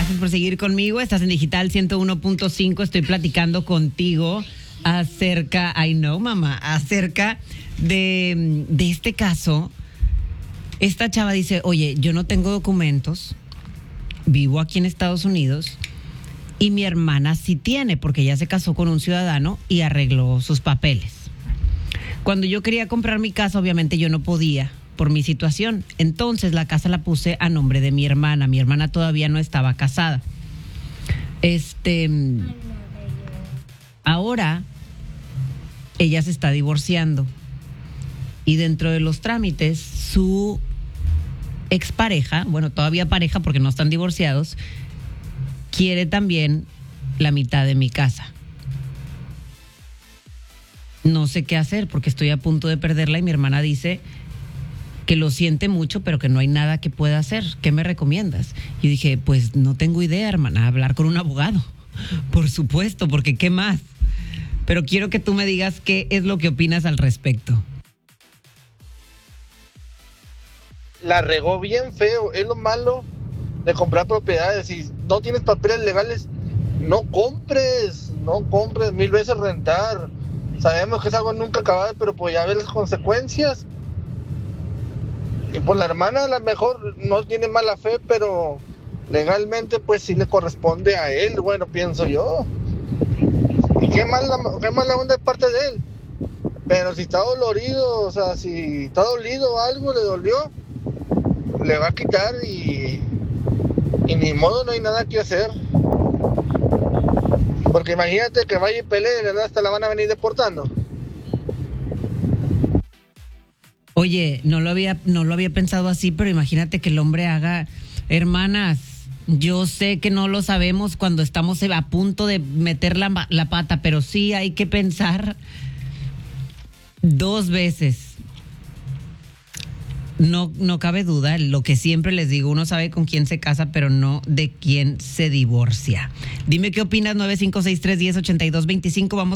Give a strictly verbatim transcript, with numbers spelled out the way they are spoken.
Gracias por seguir conmigo. Estás en Digital ciento uno punto cinco. Estoy platicando contigo acerca, I know, mamá, acerca de, de este caso. Esta chava dice, oye, yo no tengo documentos, vivo aquí en Estados Unidos y mi hermana sí tiene, porque ella se casó con un ciudadano y arregló sus papeles. Cuando yo quería comprar mi casa, obviamente yo no podía por mi situación. Entonces la casa la puse a nombre de mi hermana. Mi hermana todavía no estaba casada. Este, ahora ella se está divorciando y dentro de los trámites su expareja, bueno, todavía pareja porque no están divorciados, quiere también la mitad de mi casa. No sé qué hacer porque estoy a punto de perderla y mi hermana dice que lo siente mucho, pero que no hay nada que pueda hacer. ¿Qué me recomiendas? Y dije, pues no tengo idea, hermana, hablar con un abogado. Por supuesto, porque ¿qué más? Pero quiero que tú me digas qué es lo que opinas al respecto. La regó bien feo, es lo malo de comprar propiedades. Si no tienes papeles legales, no compres, no compres, mil veces rentar. Sabemos que es algo nunca acabado, pero pues ya ves las consecuencias. Y pues la hermana a lo mejor no tiene mala fe, pero legalmente pues sí le corresponde a él, bueno, pienso yo. Y qué mala, qué mala onda de parte de él. Pero si está dolorido, o sea, si está dolido o algo, le dolió, le va a quitar y, y ni modo, no hay nada que hacer. Porque imagínate que vaya y pelee, ¿verdad? Hasta la van a venir deportando. Oye, no lo había, no lo había pensado así, pero imagínate que el hombre haga, hermanas, yo sé que no lo sabemos cuando estamos a punto de meter la, la pata, pero sí hay que pensar dos veces. No, no cabe duda, lo que siempre les digo, uno sabe con quién se casa, pero no de quién se divorcia. Dime qué opinas, nueve cinco seis tres uno cero ocho dos dos cinco. Vamos